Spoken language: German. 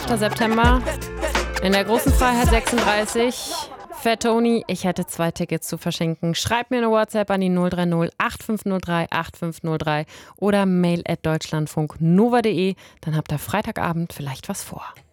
11. September in der großen Freiheit 36. Fat Tony, ich hätte 2 Tickets zu verschenken. Schreibt mir eine WhatsApp an die 030 8503 8503 oder mail@deutschlandfunknova.de. Dann habt ihr Freitagabend vielleicht was vor.